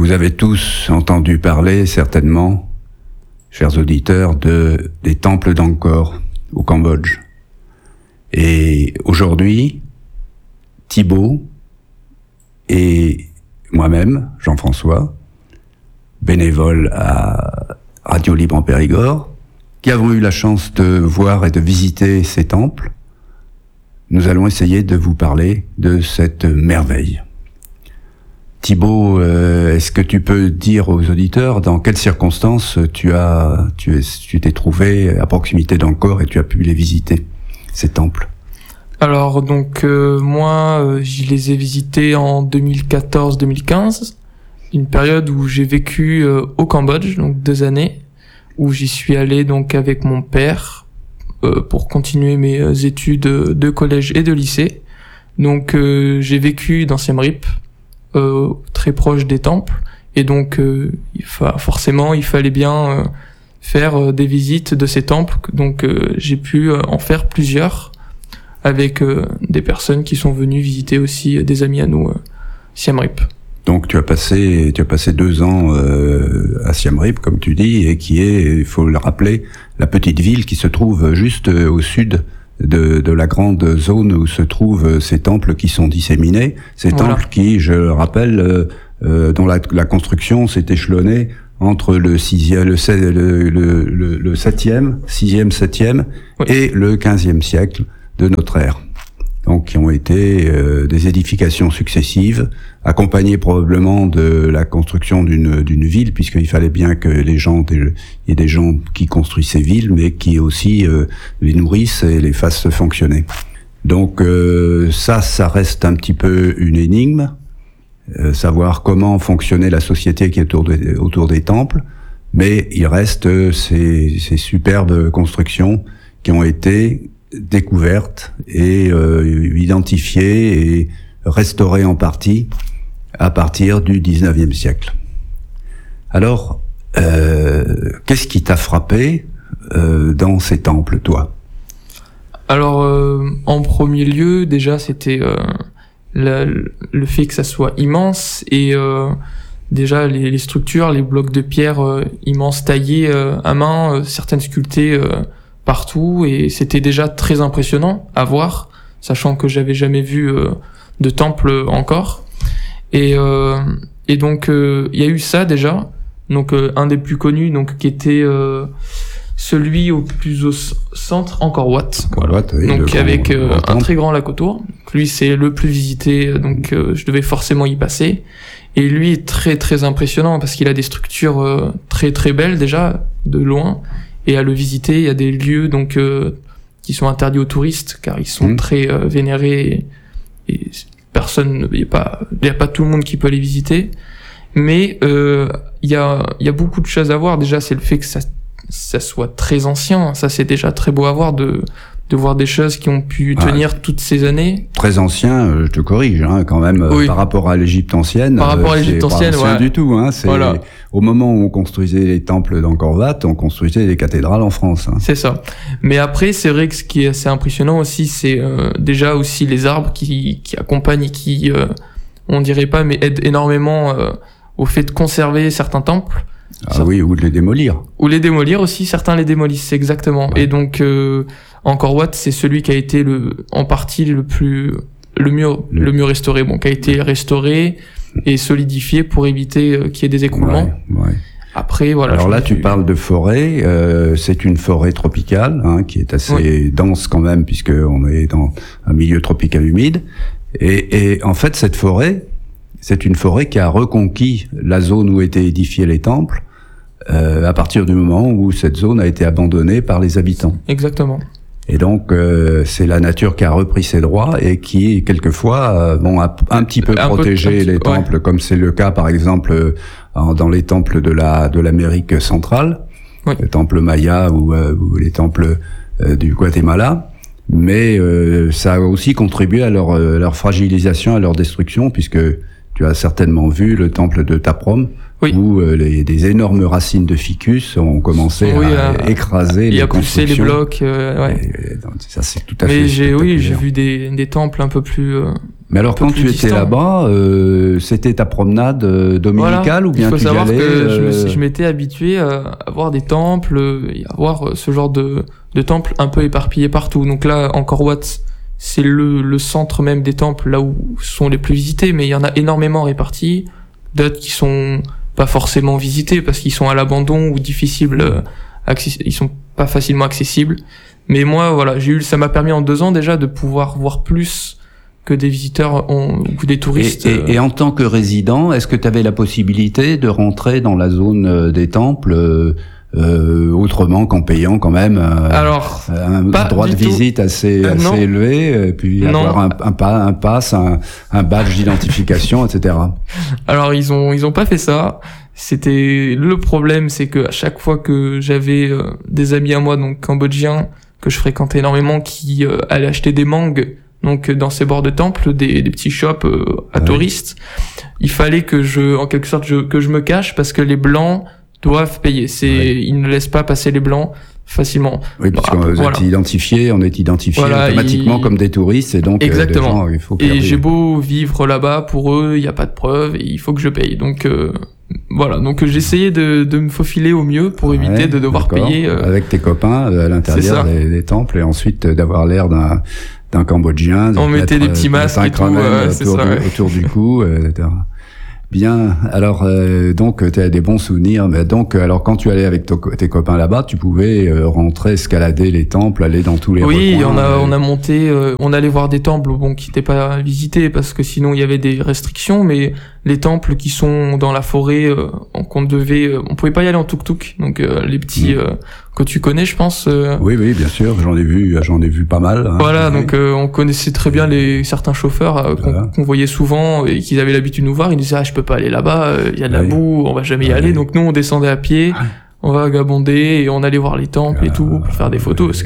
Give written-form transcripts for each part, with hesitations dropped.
Vous avez tous entendu parler, certainement, chers auditeurs, des temples d'Angkor au Cambodge. Et aujourd'hui, Thibaut et moi-même, Jean-François, bénévole à Radio Libre en Périgord, qui avons eu la chance de voir et de visiter ces temples, nous allons essayer de vous parler de cette merveille. Thibaut, est-ce que tu peux dire aux auditeurs dans quelles circonstances tu t'es trouvé à proximité d'Angkor et tu as pu les visiter, ces temples? Alors donc moi je les ai visités en 2014-2015, une période où j'ai vécu au Cambodge, donc 2 années, où j'y suis allé donc avec mon père pour continuer mes études de collège et de lycée. Donc j'ai vécu dans Siem Reap, très proche des temples, et donc forcément il fallait bien faire des visites de ces temples, donc j'ai pu en faire plusieurs avec des personnes qui sont venues visiter aussi des amis à nous Siem Reap. Donc tu as passé 2 ans à Siem Reap, comme tu dis, et qui est, il faut le rappeler, la petite ville qui se trouve juste au sud de la grande zone où se trouvent ces temples qui sont disséminés, ces temples qui, je le rappelle, dont la construction s'est échelonnée entre le 6e, le 7e, 6e, 7e oui, et le 15e siècle de notre ère. Donc qui ont été des édifications successives, accompagnées probablement de la construction d'une ville, puisqu'il fallait bien que il y ait des gens qui construisent ces villes, mais qui aussi les nourrissent et les fassent fonctionner. Donc ça reste un petit peu une énigme, savoir comment fonctionnait la société qui est autour des temples, mais il reste ces superbes constructions qui ont été découvertes et identifiées et restaurées en partie à partir du 19e siècle. Alors, qu'est-ce qui t'a frappé dans ces temples, toi? Alors, en premier lieu, déjà, c'était le fait que ça soit immense et déjà les structures, les blocs de pierre immenses taillés à main, certaines sculptées partout, et c'était déjà très impressionnant à voir, sachant que j'avais jamais vu de temple encore. Et donc il y a eu ça déjà, donc un des plus connus, donc qui était celui au plus au centre, Angkor Wat, voilà. Oui, donc avec un très grand lac autour. Donc, lui c'est le plus visité, donc je devais forcément y passer. Et lui est très très impressionnant parce qu'il a des structures très très belles déjà de loin. Et à le visiter, il y a des lieux donc qui sont interdits aux touristes car ils sont très vénérés et personne, il y a pas tout le monde qui peut les visiter. Mais il y a beaucoup de choses à voir. Déjà, c'est le fait que ça soit très ancien. Ça, c'est déjà très beau à voir de voir des choses qui ont pu tenir toutes ces années. Très ancien, je te corrige, hein, quand même, oui. Par rapport à l'Égypte ancienne. Par rapport à l'Égypte ancienne, c'est pas ancien du tout, hein. C'est voilà. Au moment où on construisait les temples d'Angkor Wat, on construisait des cathédrales en France. Hein. C'est ça. Mais après, c'est vrai que ce qui est assez impressionnant aussi, c'est déjà aussi les arbres qui accompagnent et qui, on dirait pas, mais aident énormément au fait de conserver certains temples. Ah oui, ou de les démolir. Ou les démolir aussi, certains les démolissent, exactement. Ouais. Et donc, Angkor Wat, c'est celui qui a été en partie le mieux restauré, qui a été restauré et solidifié pour éviter qu'il y ait des écroulements. Ouais. Après, voilà. Alors là, tu parles de forêt, c'est une forêt tropicale, hein, qui est assez dense quand même, puisque on est dans un milieu tropical humide. Et en fait, cette forêt, c'est une forêt qui a reconquis la zone où étaient édifiés les temples, à partir du moment où cette zone a été abandonnée par les habitants. Exactement. Et donc, c'est la nature qui a repris ses droits et qui, quelquefois, a un petit peu protégé les temples, comme c'est le cas, par exemple, dans les temples de l'Amérique centrale, les temples mayas ou les temples du Guatemala. Mais ça a aussi contribué à leur fragilisation, à leur destruction, puisque tu as certainement vu le temple de Taprom, où des énormes racines de ficus ont commencé à écraser les constructions. Et à pousser les blocs. Et, donc, ça, c'est tout à fait. Mais j'ai vu des temples un peu plus Mais alors, quand tu étais là-bas, c'était ta promenade dominicale, ou bien tu y allais? Il faut savoir que je m'étais habitué à voir des temples, et à voir ce genre de temples un peu éparpillés partout. Donc là, Angkor Wat, c'est le centre même des temples, là où sont les plus visités, mais il y en a énormément répartis. D'autres qui sont pas forcément visités parce qu'ils sont à l'abandon ou difficiles, ils sont pas facilement accessibles. Mais moi, voilà, ça m'a permis en 2 ans déjà de pouvoir voir plus que des visiteurs ou des touristes. Et en tant que résident, est-ce que tu avais la possibilité de rentrer dans la zone des temples autrement qu'en payant quand même un droit de visite assez élevé, puis avoir un pass, un badge d'identification, etc. Alors ils ont pas fait ça. C'était le problème, c'est que à chaque fois que j'avais des amis à moi, donc cambodgiens, que je fréquentais énormément, qui allaient acheter des mangues, donc dans ces bords de temple, des petits shops à touristes, il fallait que en quelque sorte que je me cache, parce que les blancs doivent payer. Ils ne laissent pas passer les blancs facilement. Oui, parce qu'on est identifié automatiquement comme des touristes, et donc exactement. Il faut et j'ai beau vivre là-bas, pour eux, il n'y a pas de preuve, et il faut que je paye. Donc voilà, donc j'essayais de me faufiler au mieux pour éviter de devoir payer. Avec tes copains à l'intérieur des temples, et ensuite d'avoir l'air d'un Cambodgien. On mettait des petits masques et tout, autour du cou, etc. Bien, alors donc tu as des bons souvenirs. Mais donc alors quand tu allais avec tes copains là-bas, tu pouvais rentrer, escalader les temples, aller dans tous les recoins. Oui, on a monté, on allait voir des temples qui n'étaient pas visités parce que sinon il y avait des restrictions, mais les temples qui sont dans la forêt, on pouvait pas y aller en tuk-tuk. Donc les petits que tu connais, je pense. Oui, bien sûr, j'en ai vu pas mal. Voilà, donc on connaissait très bien certains chauffeurs qu'on voyait souvent et qu'ils avaient l'habitude de nous voir. Ils nous disaient je peux pas aller là-bas, il y a de la boue, on va jamais y aller. Donc nous on descendait à pied, on vagabondait et on allait voir les temples et tout pour faire des photos, parce que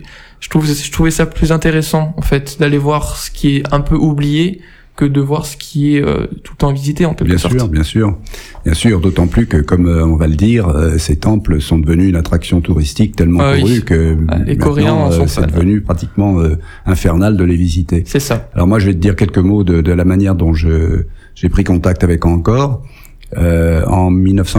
je trouvais ça plus intéressant en fait d'aller voir ce qui est un peu oublié que de voir ce qui est tout le temps visité en quelque sorte. Bien sûr, d'autant plus que, comme on va le dire, ces temples sont devenus une attraction touristique tellement courue que les Coréens c'est devenu pratiquement infernal de les visiter. C'est ça. Alors moi, je vais te dire quelques mots de la manière dont j'ai pris contact avec Angkor. En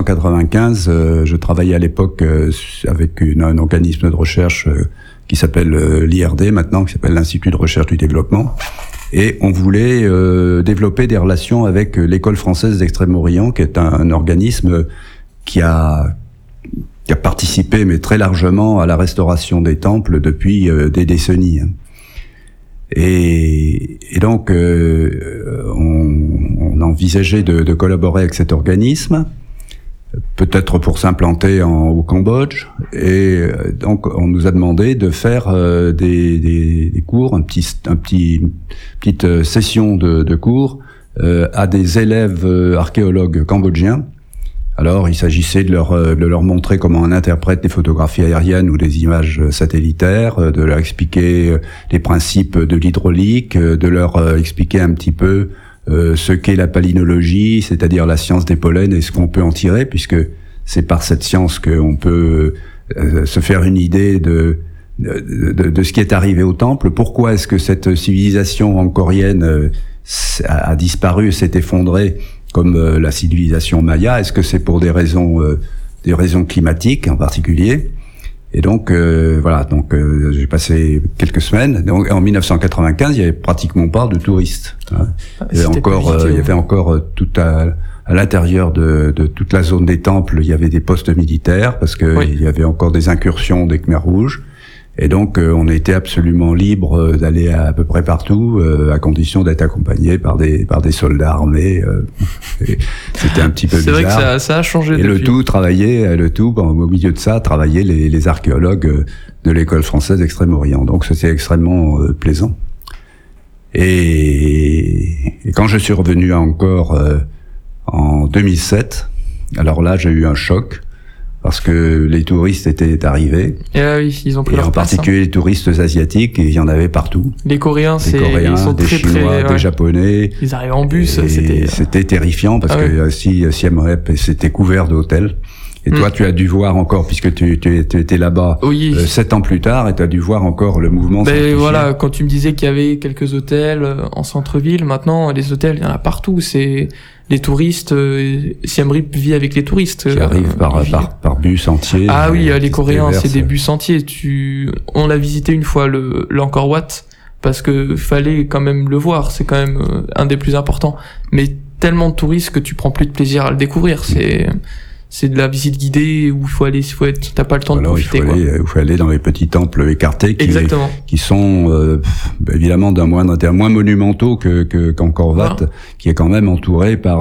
1995, je travaillais à l'époque avec un organisme de recherche qui s'appelle l'IRD maintenant, qui s'appelle l'Institut de recherche du développement. Et on voulait développer des relations avec l'École française d'Extrême-Orient, qui est un organisme qui a participé, mais très largement, à la restauration des temples depuis des décennies. Et donc, on envisageait de collaborer avec cet organisme, peut-être pour s'implanter au Cambodge, et donc on nous a demandé de faire des cours, petite session de cours à des élèves archéologues cambodgiens. Alors il s'agissait de leur montrer comment on interprète des photographies aériennes ou des images satellitaires, de leur expliquer les principes de l'hydraulique, de leur expliquer un petit peu ce qu'est la palynologie, c'est-à-dire la science des pollens, et ce qu'on peut en tirer, puisque c'est par cette science qu'on peut se faire une idée de ce qui est arrivé au temple. Pourquoi est-ce que cette civilisation angkorienne a disparu, s'est effondrée comme la civilisation maya? Est-ce que c'est pour des raisons climatiques en particulier? Et donc j'ai passé quelques semaines. Donc en 1995, il y avait pratiquement pas de touristes. Il y avait encore tout à l'intérieur de toute la zone des temples, il y avait des postes militaires parce que il y avait encore des incursions des Khmers rouges. Et donc on était absolument libre d'aller à peu près partout, à condition d'être accompagné par des soldats armés. C'était un petit peu bizarre. C'est vrai que ça a changé. Et depuis. Au milieu de ça, travaillaient les archéologues de l'école française d'Extrême-Orient. Donc c'était extrêmement plaisant. Et quand je suis revenu encore en 2007, alors là j'ai eu un choc. Parce que les touristes étaient arrivés. Et oui, ils ont pris leur place. En particulier les touristes asiatiques, et il y en avait partout. Les Coréens, ils sont des très, Chinois, des Japonais. Ils arrivent en bus, c'était terrifiant parce que Siem Reap c'était couvert d'hôtels. Et toi, tu as dû voir encore, puisque tu étais là-bas, Oui. 7 ans plus tard, et tu as dû voir encore le mouvement. Voilà, quand tu me disais qu'il y avait quelques hôtels en centre-ville, maintenant, les hôtels, il y en a partout. C'est les touristes. Siem Reap vit avec les touristes. Qui arrivent par bus entier. Ah oui, les Coréens, c'est des bus entiers. On l'a visité une fois, l'Angkor Wat, parce que fallait quand même le voir. C'est quand même un des plus importants. Mais tellement de touristes que tu prends plus de plaisir à le découvrir. C'est de la visite guidée où t'as pas le temps de profiter. Il faut aller dans les petits temples écartés qui sont évidemment d'un moins monumentaux qu'Angkor Wat, qui est quand même entouré par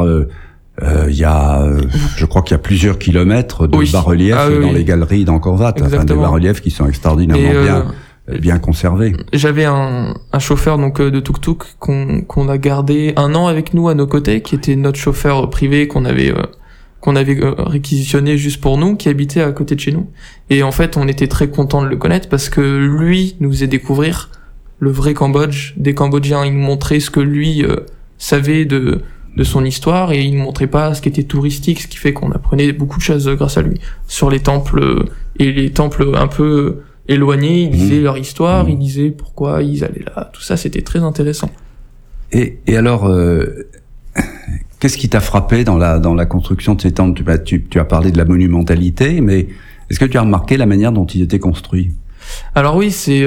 je crois qu'il y a plusieurs kilomètres de bas-reliefs dans les galeries d'Angkor Wat, des bas-reliefs qui sont extraordinairement bien conservés. J'avais un chauffeur de tuk-tuk qu'on a gardé 1 an avec nous à nos côtés, qui était notre chauffeur privé qu'on avait réquisitionné juste pour nous, qui habitait à côté de chez nous. Et en fait, on était très contents de le connaître parce que lui nous faisait découvrir le vrai Cambodge, des Cambodgiens. Il nous montrait ce que lui savait de son histoire, et il ne montrait pas ce qui était touristique, ce qui fait qu'on apprenait beaucoup de choses grâce à lui. Sur les temples, et les temples un peu éloignés, il disait leur histoire, il disait pourquoi ils allaient là, tout ça, c'était très intéressant. Et alors, qu'est-ce qui t'a frappé dans la construction de ces temples? Tu as parlé de la monumentalité, mais est-ce que tu as remarqué la manière dont ils étaient construits? Alors oui, c'est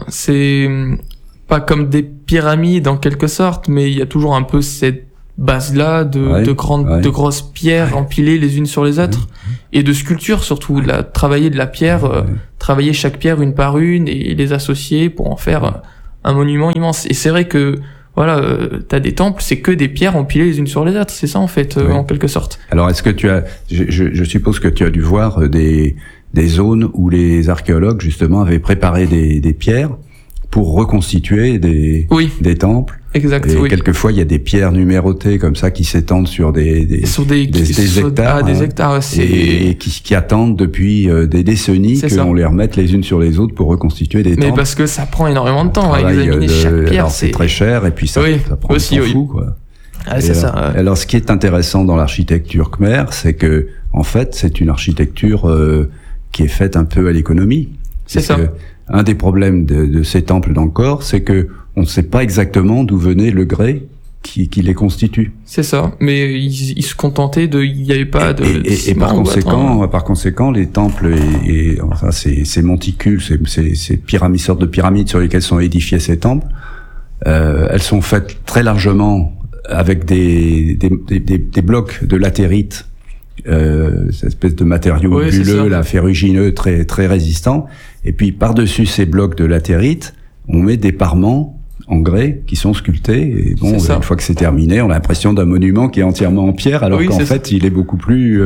pas comme des pyramides en quelque sorte, mais il y a toujours un peu cette base-là de grosses pierres empilées les unes sur les autres, et de sculptures surtout, travailler de la pierre, travailler chaque pierre une par une et les associer pour en faire un monument immense. Et c'est vrai que t'as des temples, c'est que des pierres empilées les unes sur les autres, c'est ça en fait, en quelque sorte. Alors est-ce que je suppose que tu as dû voir des zones où les archéologues justement avaient préparé des pierres pour reconstituer des temples. Exact. Et quelquefois il y a des pierres numérotées comme ça qui s'étendent sur des hectares, des hectares, et qui attendent depuis des décennies qu'on les remette les unes sur les autres pour reconstituer des temples. Mais parce que ça prend énormément de temps à examiner chaque pierre. Alors c'est très cher, et puis ça prend aussi, un temps fou, quoi. C'est ça. Alors ce qui est intéressant dans l'architecture khmer, c'est que en fait c'est une architecture qui est faite un peu à l'économie. C'est ça. Un des problèmes de ces temples d'Angkor, c'est que on ne sait pas exactement d'où venait le grès qui les constitue. C'est ça, mais ils se contentaient il n'y avait pas de... Et par conséquent, les temples enfin, ces monticules, ces sortes de pyramides sur lesquelles sont édifiés ces temples, elles sont faites très largement avec des blocs de latérite, cette espèce de matériau bulleux, ferrugineux, très très résistant. Et puis par-dessus ces blocs de latérite, on met des parements en grès qui sont sculptés. Et bon, une fois que c'est terminé, on a l'impression d'un monument qui est entièrement en pierre, alors qu'en fait, il est beaucoup plus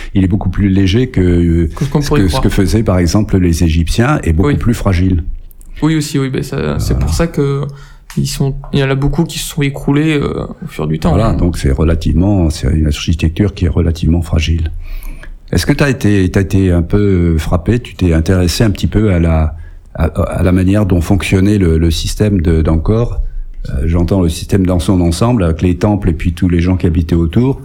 léger que ce que faisaient par exemple les Égyptiens, et beaucoup plus fragile. Oui aussi, c'est pour ça que il y en a beaucoup qui se sont écroulés au fur du temps. Voilà, donc c'est une architecture qui est relativement fragile. Est-ce que t'as été un peu frappé, tu t'es intéressé un petit peu à la manière dont fonctionnait le système d'Angkor, j'entends le système dans son ensemble, avec les temples et puis tous les gens qui habitaient autour,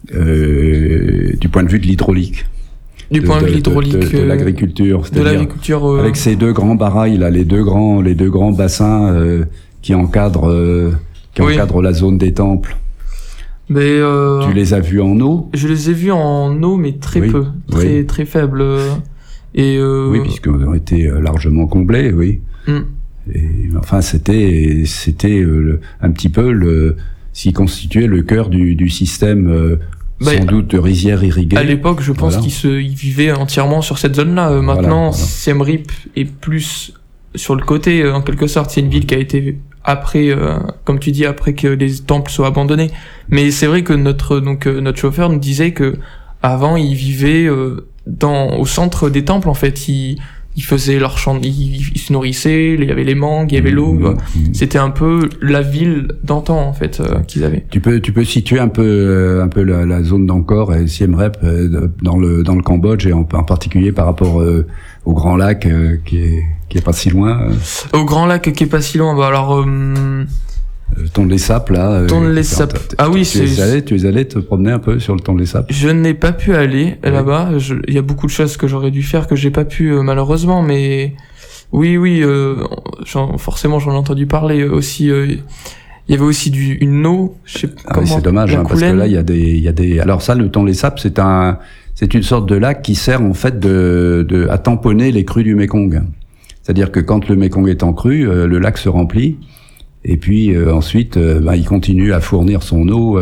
du point de vue de l'hydraulique. Du point de vue hydraulique, de l'agriculture, c'est-à-dire avec ces deux grands barrailles là, les deux grands bassins qui encadrent la zone des temples. Mais tu les as vus en eau? Je les ai vus en eau, mais très peu, très faible. Oui, puisqu'ils ont été largement comblés, oui. Et enfin, c'était un petit peu ce qui constituait le cœur du système. Sans doute de rizières irriguées. À l'époque, je pense qu'ils vivaient entièrement sur cette zone-là. Maintenant, Siem Reap est plus sur le côté, en quelque sorte. C'est une ville qui a été après, comme tu dis, après que les temples soient abandonnés. Mais c'est vrai que notre chauffeur nous disait que avant, ils vivaient au centre des temples. En fait, ils faisaient leur champ, ils se nourrissaient. Il y avait les mangues, il y avait l'eau. C'était un peu la ville d'antan en fait qu'ils avaient. Tu peux situer un peu la zone d'Angkor et Siem Reap dans le Cambodge, et en particulier par rapport au Grand Lac qui est pas si loin. Au Grand Lac qui est pas si loin. Alors Le Tonlé-Sap, là. Tonlé-Sap. Ah oui, tu es allé te promener un peu sur le Tonlé-Sap? Je n'ai pas pu aller là-bas. Il y a beaucoup de choses que j'aurais dû faire que j'ai pas pu malheureusement, mais oui, forcément j'en ai entendu parler aussi. Il y avait aussi une eau. Je sais pas comment. Oui, c'est dommage, parce que là il y a des. Alors ça, le Tonlé-Sap, c'est une sorte de lac qui sert en fait à tamponner les crues du Mékong. C'est-à-dire que quand le Mékong est en crue, le lac se remplit. Et puis ensuite, il continue à fournir son eau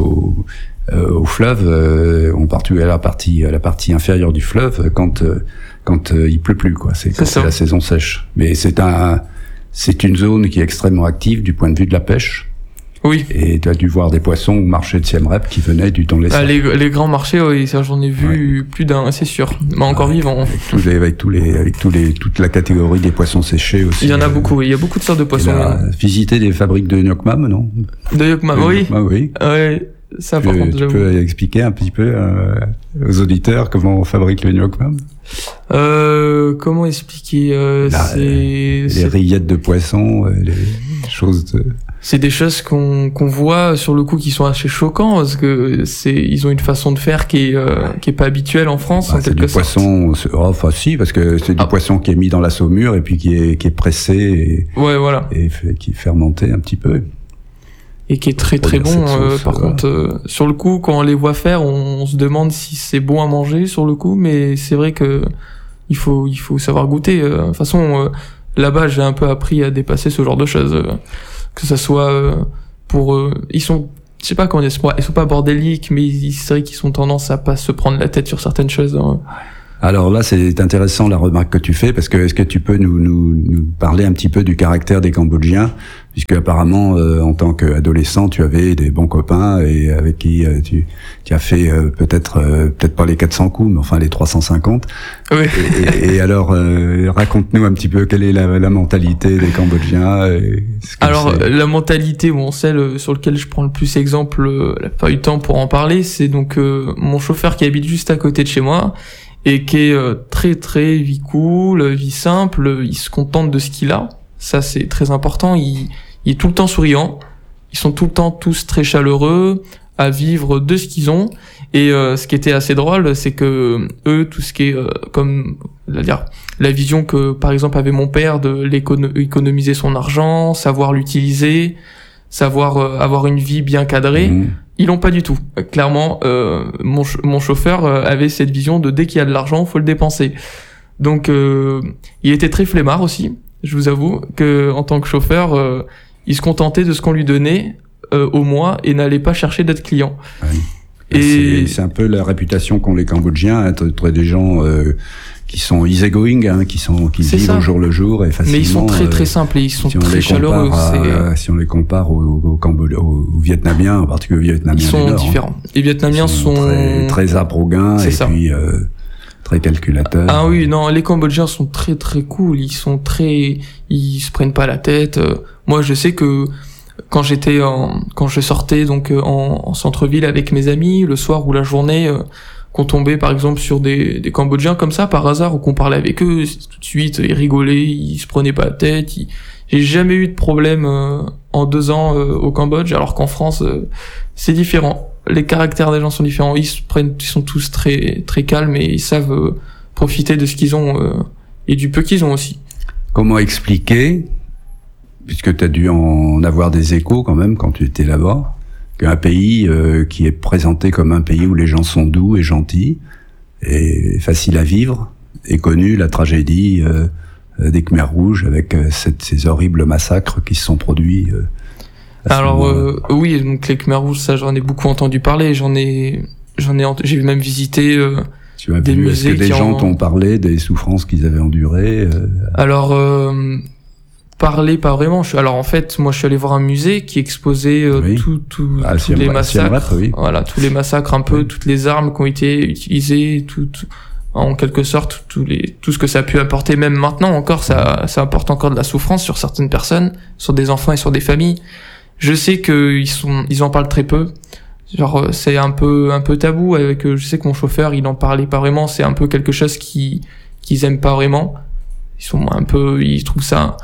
au fleuve, en particulier à la partie inférieure du fleuve, quand il pleut plus, quoi. C'est la saison sèche. Mais c'est une zone qui est extrêmement active du point de vue de la pêche. Oui. Et tu as dû voir des poissons au marché de Siem Reap qui venaient du Tonlé-Sap. Les grands marchés, oui, ça j'en ai vu plus d'un, c'est sûr. Mais encore vivant. Avec toute la catégorie des poissons séchés aussi. Il y en a beaucoup, oui. Il y a beaucoup de sortes de poissons. Visiter des fabriques de Nyokmam, non? De Nyokmam, oui. Oui. Ouais. Ça, par contre, tu peux expliquer un petit peu aux auditeurs comment on fabrique le Nyokmam? Comment expliquer les rillettes de poissons, les choses de... C'est des choses qu'on voit sur le coup qui sont assez choquants parce que ils ont une façon de faire qui est pas habituelle en France. C'est du poisson, enfin si, parce que c'est du poisson qui est mis dans la saumure et puis qui est pressé et qui est fermenté un petit peu. Et qui est très très bon. Par contre, sur le coup, quand on les voit faire, on se demande si c'est bon à manger sur le coup, mais c'est vrai que il faut savoir goûter. De toute façon, là-bas, j'ai un peu appris à dépasser ce genre de choses. Que ça soit ils sont, je sais pas comment dire, ils sont pas bordéliques, mais c'est vrai qu'ils ont tendance à pas se prendre la tête sur certaines choses. Alors là, c'est intéressant la remarque que tu fais, parce que est-ce que tu peux nous parler un petit peu du caractère des Cambodgiens, puisque apparemment en tant qu'adolescent, tu avais des bons copains et avec qui tu as fait peut-être pas les 400 coups, mais enfin les 350. Oui. Et alors raconte-nous un petit peu quelle est la mentalité des Cambodgiens. Alors la mentalité, celle sur laquelle je prends le plus exemple, la plupart du temps pour en parler, c'est donc mon chauffeur qui habite juste à côté de chez moi. Et qui est très très vie cool, vie simple, il se contente de ce qu'il a. Ça c'est très important, il est tout le temps souriant. Ils sont tout le temps tous très chaleureux à vivre de ce qu'ils ont. Et ce qui était assez drôle, c'est que eux, tout ce qui est comme la vision que par exemple avait mon père de économiser son argent, savoir l'utiliser, savoir avoir une vie bien cadrée. Ils l'ont pas du tout. Clairement, mon chauffeur avait cette vision de dès qu'il y a de l'argent, faut le dépenser. Donc, il était très flemmard aussi. Je vous avoue que en tant que chauffeur, il se contentait de ce qu'on lui donnait au mois et n'allait pas chercher d'autres clients. Ouais. Et c'est un peu la réputation qu'ont les Cambodgiens, être des gens qui sont easygoing, qui vivent au jour le jour et facilement. Mais ils sont très très simples et ils sont très chaleureux. Si on les compare aux Vietnamiens, en particulier aux Vietnamiens ils sont du Nord, différents. Les Vietnamiens sont très abroguins et puis très calculateurs. Ah oui, non, les Cambodgiens sont très très cool. Ils se prennent pas la tête. Moi, je sais que quand je sortais donc en centre-ville avec mes amis le soir ou la journée. Qu'on tombait par exemple sur des Cambodgiens comme ça par hasard ou qu'on parlait avec eux, tout de suite ils rigolaient, ils se prenaient pas la tête. J'ai jamais eu de problème en 2 ans au Cambodge, alors qu'en France c'est différent. Les caractères des gens sont différents. Ils sont tous très très calmes et ils savent profiter de ce qu'ils ont et du peu qu'ils ont aussi. Comment expliquer, puisque tu as dû en avoir des échos quand même quand tu étais là-bas, qu'un pays qui est présenté comme un pays où les gens sont doux et gentils et faciles à vivre, est connu la tragédie des Khmers rouges avec ces horribles massacres qui se sont produits. Alors oui, donc les Khmers rouges, ça j'en ai beaucoup entendu parler. J'ai même visité des musées. Est-ce que des gens t'ont parlé des souffrances qu'ils avaient endurées Alors parler pas vraiment. Alors en fait, moi je suis allé voir un musée qui exposait tous les massacres. Voilà, tous les massacres un peu, toutes les armes qui ont été utilisées, en quelque sorte tout ce que ça a pu apporter. Même maintenant encore, ça apporte encore de la souffrance sur certaines personnes, sur des enfants et sur des familles. Je sais que ils en parlent très peu. Genre c'est un peu tabou. Je sais que mon chauffeur il en parlait pas vraiment. C'est un peu quelque chose qu'ils aiment pas vraiment. Ils trouvent ça.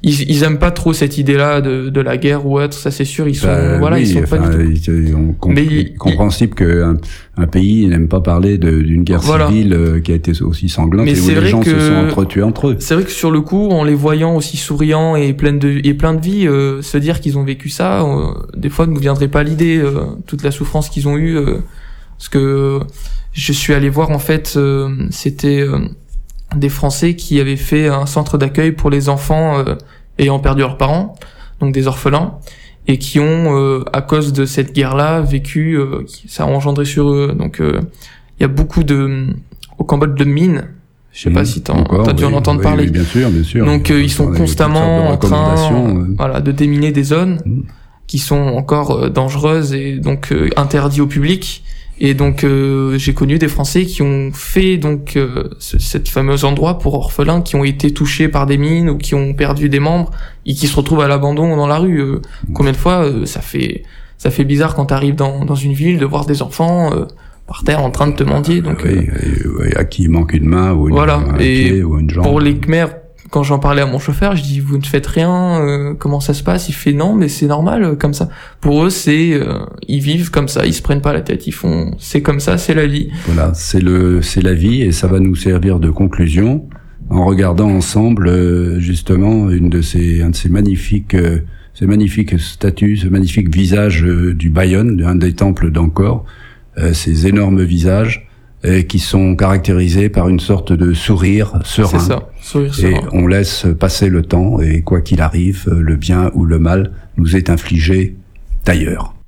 ils aiment pas trop cette idée-là de la guerre ou autre, ça c'est sûr, ils sont ils sont pas du tout. Compréhensible que un pays n'aime pas parler d'une guerre civile qui a été aussi sanglante et où les gens se sont entretués entre eux. C'est vrai que sur le coup, en les voyant aussi souriants et plein de vie, se dire qu'ils ont vécu ça, des fois ne nous viendrait pas l'idée toute la souffrance qu'ils ont eue, parce que je suis allé voir en fait, c'était des Français qui avaient fait un centre d'accueil pour les enfants ayant perdu leurs parents, donc des orphelins, et qui ont, à cause de cette guerre-là, vécu, ça a engendré sur eux. Donc, il y a beaucoup au Cambodge de mines. Je sais pas si t'as dû en entendre parler. Oui, bien sûr. Donc, ils sont constamment en train, de déminer des zones qui sont encore dangereuses et donc interdites au public. Et donc j'ai connu des Français qui ont fait donc cette fameuse endroit pour orphelins qui ont été touchés par des mines ou qui ont perdu des membres et qui se retrouvent à l'abandon dans la rue. Combien de fois ça fait bizarre quand t'arrives dans une ville de voir des enfants par terre en train de te mendier. Donc à qui il manque une main ou un pied ou une jambe. Pour les Khmers, quand j'en parlais à mon chauffeur, je dis vous ne faites rien, comment ça se passe? Il fait non, mais c'est normal comme ça. Pour eux, c'est ils vivent comme ça, ils se prennent pas la tête, ils font c'est comme ça, c'est la vie. Voilà, c'est la vie et ça va nous servir de conclusion en regardant ensemble justement un de ces magnifiques statues, ce magnifique visage du Bayon, un des temples d'Angkor, ces énormes visages qui sont caractérisés par une sorte de sourire serein. C'est ça, sourire serein. Et on laisse passer le temps et quoi qu'il arrive, le bien ou le mal nous est infligé d'ailleurs.